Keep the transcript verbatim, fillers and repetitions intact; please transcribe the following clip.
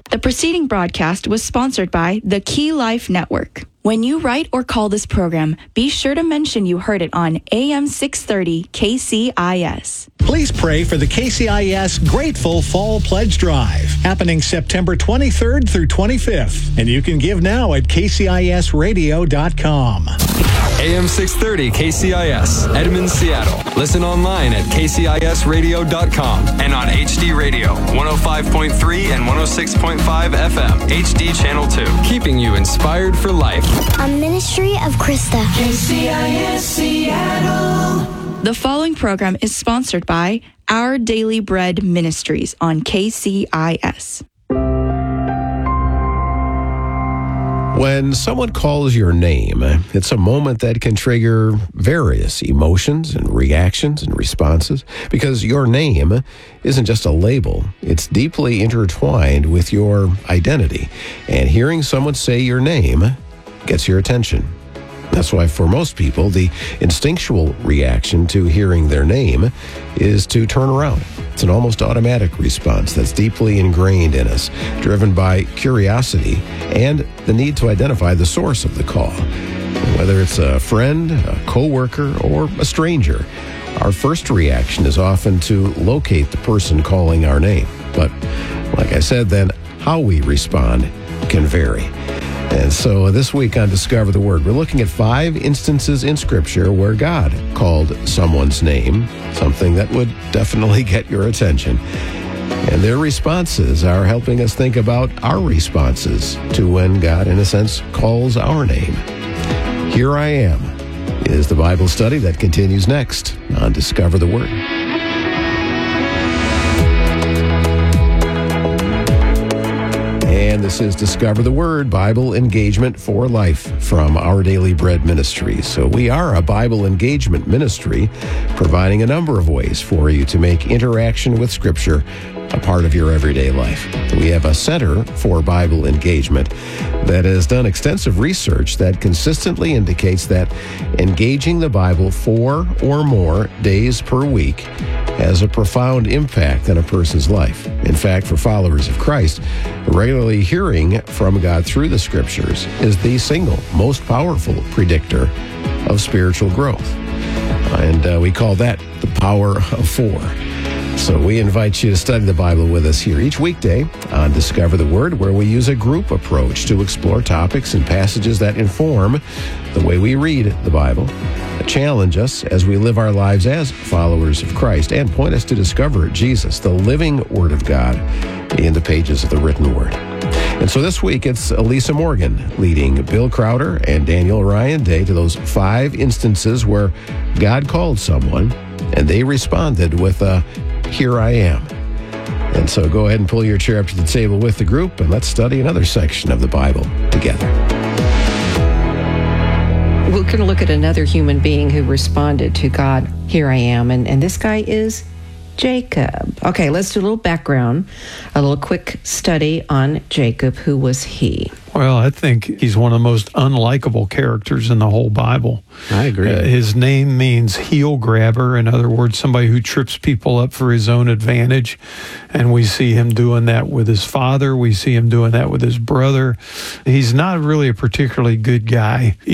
The preceding broadcast was sponsored by the Key Life Network. When you write or call this program, be sure to mention you heard it on A M six thirty K C I S. Please pray for the K C I S Grateful Fall Pledge Drive, happening September twenty-third through twenty-fifth. And you can give now at K C I S radio dot com. A M six thirty K C I S, Edmonds, Seattle. Listen online at K C I S radio dot com and on H D Radio, one oh five point three and one oh six point five F M, H D Channel two. Keeping you inspired for life. A ministry of Krista. K C I S Seattle. The following program is sponsored by Our Daily Bread Ministries on K C I S. When someone calls your name, it's a moment that can trigger various emotions and reactions and responses, because your name isn't just a label. It's deeply intertwined with your identity. And hearing someone say your name gets your attention. That's why for most people, the instinctual reaction to hearing their name is to turn around. It's an almost automatic response that's deeply ingrained in us, driven by curiosity and the need to identify the source of the call. Whether it's a friend, a coworker, or a stranger, our first reaction is often to locate the person calling our name. But like I said, then how we respond can vary. And so this week on Discover the Word, we're looking at five instances in Scripture where God called someone's name, something that would definitely get your attention. And their responses are helping us think about our responses to when God, in a sense, calls our name. Here I Am is the Bible study that continues next on Discover the Word. And this is Discover the Word, Bible Engagement for Life from Our Daily Bread Ministries. So we are a Bible engagement ministry, providing a number of ways for you to make interaction with Scripture a part of your everyday life. We have a Center for Bible Engagement that has done extensive research that consistently indicates that engaging the Bible four or more days per week has a profound impact on a person's life. In fact, for followers of Christ, regularly hearing from God through the Scriptures is the single most powerful predictor of spiritual growth. And uh, we call that the power of four. So we invite you to study the Bible with us here each weekday on Discover the Word, where we use a group approach to explore topics and passages that inform the way we read the Bible, challenge us as we live our lives as followers of Christ, and point us to discover Jesus, the living Word of God, in the pages of the written Word. And so this week, it's Elisa Morgan leading Bill Crowder and Daniel Ryan Day to those five instances where God called someone, and they responded with a "Here I am." And so go ahead and pull your chair up to the table with the group, and let's study another section of the Bible together. We're going to look at another human being who responded to God, "Here I am." And, and this guy is Jacob. Okay, let's do a little background, a little quick study on Jacob. Who was he? Well, I think he's one of the most unlikable characters in the whole Bible. I agree. Uh, his name means heel grabber. In other words, somebody who trips people up for his own advantage. And we see him doing that with his father. We see him doing that with his brother. He's not really a particularly good guy.